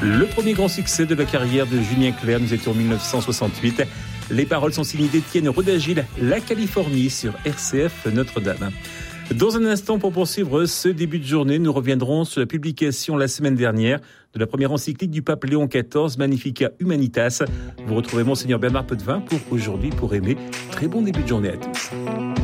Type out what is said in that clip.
Le premier grand succès de la carrière de Julien Clerc, nous étions en 1968. Les paroles sont signées d'Étienne Rodagil, La Californie sur RCF Notre-Dame. Dans un instant, pour poursuivre ce début de journée, nous reviendrons sur la publication la semaine dernière de la première encyclique du pape Léon XIV, Magnificat Humanitas. Vous retrouvez Monseigneur Bernard Potvin pour aujourd'hui, pour aimer. Très bon début de journée à tous.